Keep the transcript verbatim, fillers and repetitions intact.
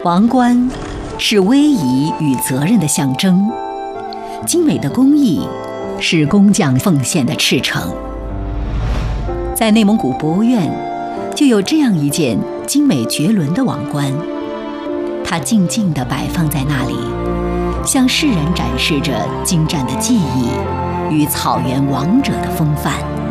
王冠是威仪与责任的象征，精美的工艺是工匠奉献的赤诚。在内蒙古博物院就有这样一件精美绝伦的王冠，它静静地摆放在那里，向世人展示着精湛的技艺与草原王者的风范。